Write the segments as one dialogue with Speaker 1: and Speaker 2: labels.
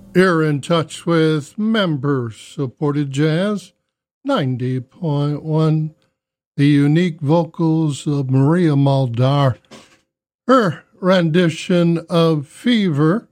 Speaker 1: You're in touch with member-supported jazz, 90.1. The unique vocals of Maria Muldaur. Her rendition of Fever.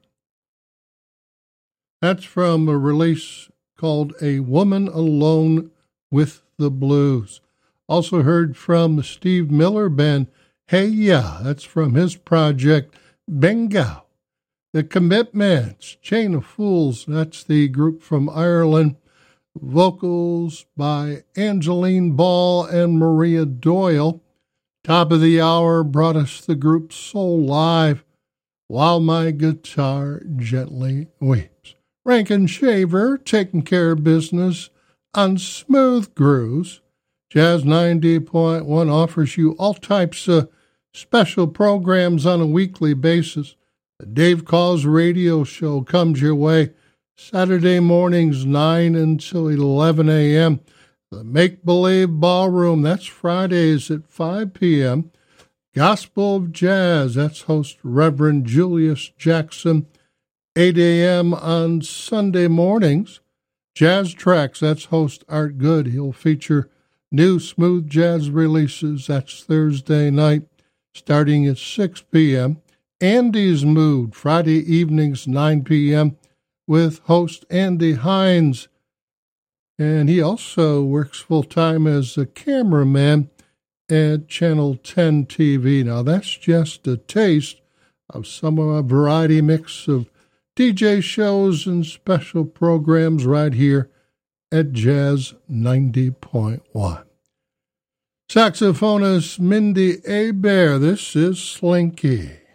Speaker 1: That's from a release called A Woman Alone with the Blues. Also heard from Steve Miller Band, Hey Ya. That's from his project, Bengal. The Commitments, Chain of Fools, that's the group from Ireland. Vocals by Angeline Ball and Maria Doyle. Top of the hour brought us the group Soul Live, While My Guitar Gently Weeps. Rankin Shaver, taking care of business on Smooth Grooves. Jazz 90.1 offers you all types of special programs on a weekly basis. The Dave Calls radio show comes your way Saturday mornings 9 until 11 a.m. The Make Believe Ballroom, that's Fridays at 5 p.m. Gospel of Jazz, that's host Reverend Julius Jackson, 8 a.m. on Sunday mornings. Jazz Tracks, that's host Art Good. He'll feature new smooth jazz releases. That's Thursday night starting at 6 p.m. Andy's Mood, Friday evenings, 9 p.m., with host Andy Hines. And he also works full-time as a cameraman at Channel 10 TV. Now, that's just a taste of some of a variety mix of DJ shows and special programs right here at Jazz 90.1. Saxophonist Mindy Abair, this is Slinky.